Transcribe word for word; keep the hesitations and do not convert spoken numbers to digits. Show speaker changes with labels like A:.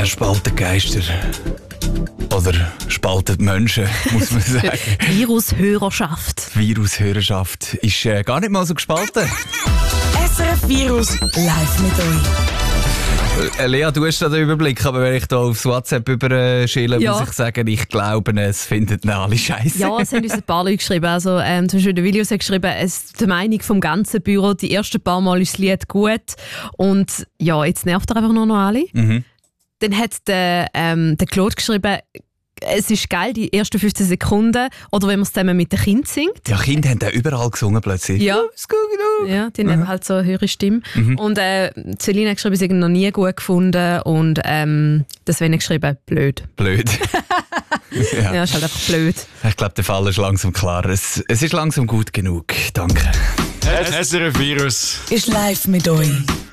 A: Er spaltet Geister. Oder spaltet Menschen, muss man sagen.
B: Virushörerschaft.
A: Die Virushörerschaft ist äh, gar nicht mal so gespalten.
C: S R F Virus live mit euch.
A: Äh, Lea, du hast da den Überblick, aber wenn ich da aufs WhatsApp überschiele,
B: Ja.
A: muss ich sagen, ich glaube, es finden alle scheiße.
B: Ja, es haben uns ein paar Leute geschrieben. Also, ähm, zum Beispiel der Videos hat geschrieben, es die Meinung vom ganzen Büro, die ersten paar Mal ist das Lied gut. Und ja, jetzt nervt er einfach nur noch alle.
A: Mhm.
B: Dann hat der, ähm, der Claude geschrieben, es ist geil, die ersten fünfzehn Sekunden. Oder wenn man es zusammen mit den Kindern singt.
A: Ja, Kinder haben da überall gesungen plötzlich.
B: Ja.
A: Oh, ist gut genug.
B: Ja, die haben eben halt so eine höhere Stimme. Und äh, Celine hat geschrieben, sie haben noch nie gut gefunden. Und ähm, der Sven hat geschrieben, blöd.
A: Blöd. ja.
B: Ja, ist halt einfach blöd.
A: Ich glaube, der Fall ist langsam klar. Es, es ist langsam gut genug. Danke.
D: S R F Virus
C: Ist live mit euch.